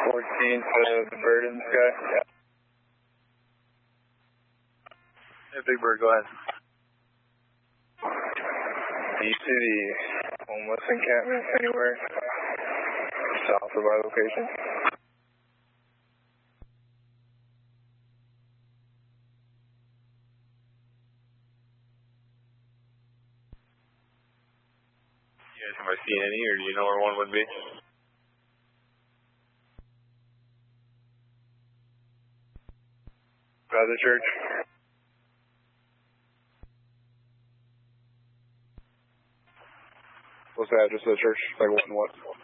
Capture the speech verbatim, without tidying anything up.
fourteen to the bird in the sky. Yeah. Hey, Big Bird, go ahead. Do you see the homeless encampment anywhere south of our location? You guys have I seen any, or do you know where one would be? By the church. What's the address of the church? Like what and what?